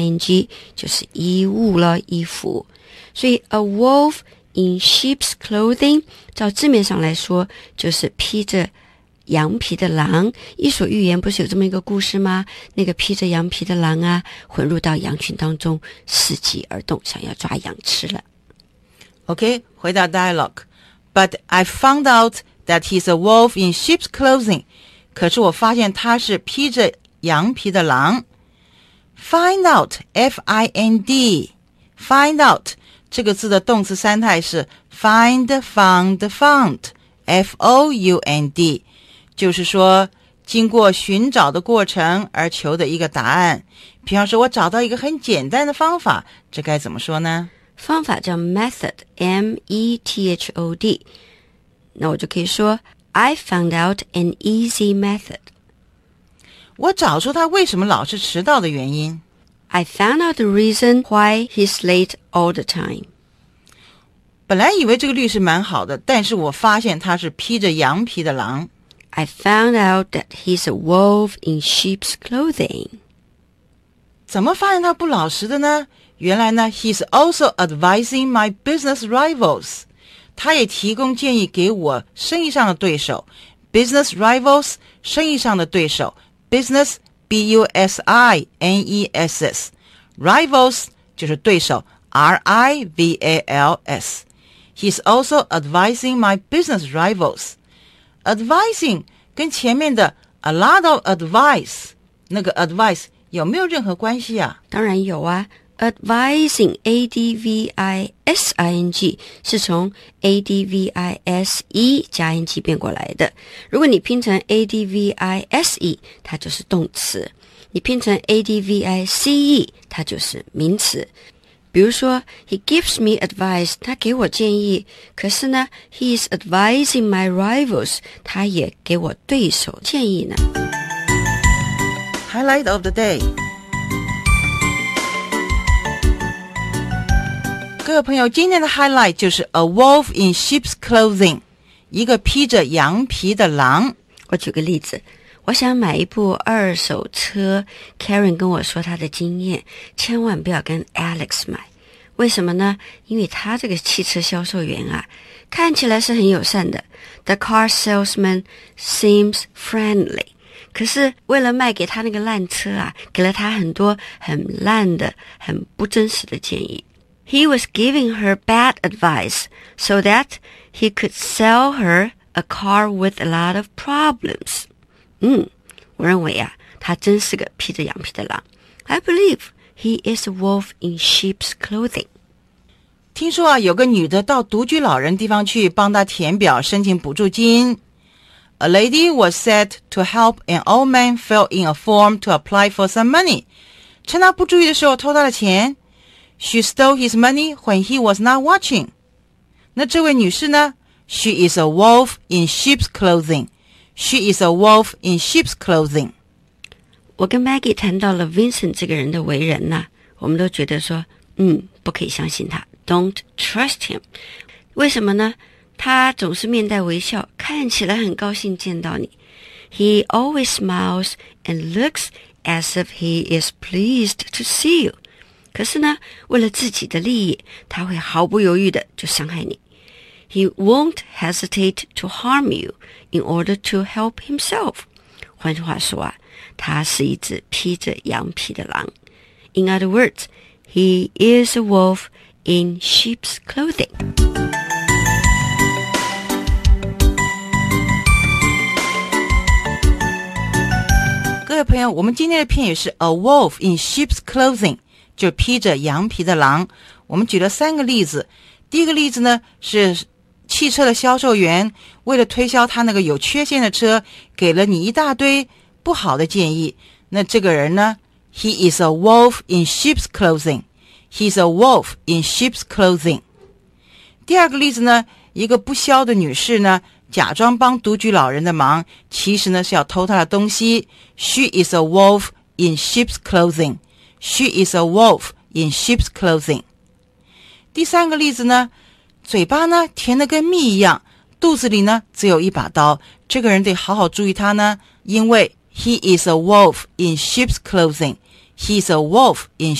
ing 就是衣物了，衣服。所以 a wolf in sheep's clothing 照字面上来说就是披着羊皮的狼。伊索寓言不是有这么一个故事吗？那个披着羊皮的狼啊，混入到羊群当中，伺机而动，想要抓羊吃了。 OK， 回到 dialogue。 But I found out that he's a wolf in sheep's clothing. 可是我发现他是披着羊皮的狼。 Find out, F-I-N-D. Find out 这个字的动词三态是 find, found, found, F-O-U-N-D， 就是说经过寻找的过程而求的一个答案。比方说我找到一个很简单的方法，这该怎么说呢？ 方法叫 method, M-E-T-H-O-D。 那我就可以说 I found out an easy method。 我找出他为什么老是迟到的原因。 I found out the reason why he's late all the time。 本来以为这个律师蛮好的，但是我发现他是披着羊皮的狼。 I found out that he's a wolf in sheep's clothing。 怎么发现他不老实的呢？原来呢 he's also advising my business rivals。 他也提供建议给我生意上的对手。 business rivals 生意上的对手， business B-U-S-I-N-E-S-S， rivals 就是对手 R-I-V-A-L-S。 He's also advising my business rivals。 advising 跟前面的 a lot of advice 那个 advice 有没有任何关系啊？ 当然有啊。Advising, A-D-V-I-S-I-N-G 是从 A-D-V-I-S-E 加 ing 变过来的。如果你拼成 A-D-V-I-S-E 它就是动词，你拼成 A-D-V-I-C-E 它就是名词。比如说 He gives me advice， 他给我建议，可是呢 He is advising my rivals， 他也给我对手建议呢。 Highlight of the day。各位朋友，今天的 highlight 就是 a wolf in sheep's clothing， 一个披着羊皮的狼。 我举个例子，我想买一部二手车， Karen 跟我说她的经验，千万不要跟 Alex 买。为什么呢？因为他这个汽车销售员啊，看起来是很友善的， The car salesman seems friendly， 可是为了卖给他那个烂车啊，给了他很多很烂的很不真实的建议。He was giving her bad advice so that he could sell her a car with a lot of problems. 我认为啊，他真是个披着羊皮的狼。I believe he is a wolf in sheep's clothing. 听说啊，有个女的到独居老人地方去帮他填表申请补助金。A lady was set to help an old man fill in a form to apply for some money. 趁他不注意的时候偷他的钱。She stole his money when he was not watching. 那这位女士呢？ She is a wolf in sheep's clothing. She is a wolf in sheep's clothing. 我跟 Maggie 谈到了 Vincent 这个人的为人呐，我们都觉得说，不可以相信他 ，Don't trust him。为什么呢？他总是面带微笑，看起来很高兴见到你。He always smiles and looks as if he is pleased to see you. 可是呢，为了自己的利益，他会毫不犹豫的就伤害你。He won't hesitate to harm you in order to help himself. 换句话说啊，他是一只披着羊皮的狼。In other words, he is a wolf in sheep's clothing. 各位朋友，我们今天的片语是 a wolf in sheep's clothing， 就披着羊皮的狼。我们举了3个例子。第一个例子呢，是汽车的销售员为了推销他那个有缺陷的车，给了你一大堆不好的建议。那这个人呢， He is a wolf in sheep's clothing. He's a wolf in sheep's clothing. 第二个例子呢，一个不肖的女士呢，假装帮独居老人的忙，其实呢是要偷他的东西。She is a wolf in sheep's clothing. She is a wolf in sheep's clothing. 第三个例子呢，嘴巴呢甜得跟蜜一样，肚子里呢只有一把刀。这个人得好好注意他呢，因为 he is a wolf in sheep's clothing. He is a wolf in